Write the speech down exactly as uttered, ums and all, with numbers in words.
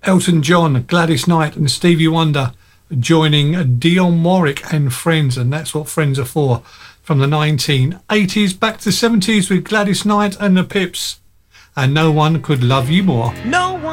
Elton John, Gladys Knight and Stevie Wonder joining Dionne Warwick and Friends, and that's what Friends are for, from the nineteen eighties. Back to the seventies with Gladys Knight and the Pips, and No One Could Love You More. No